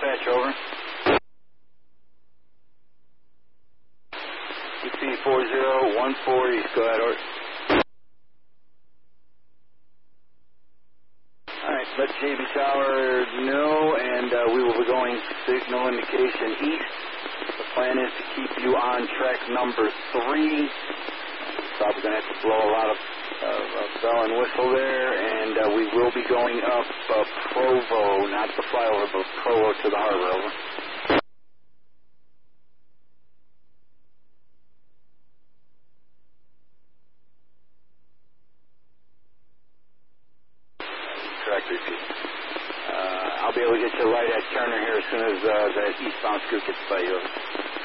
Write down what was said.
dispatch, over. EC4014 East, go ahead, over. Alright, let JB Tower know, and we will be going signal indication east. The plan is to keep you on track number 3. Probably going to have to blow a lot of bell and whistle there, and we will be going up Provo, not the flyover, but Provo to the harbor, over. Correct, repeat. I'll be able to get you light at Turner here as soon as that eastbound scoop gets by you.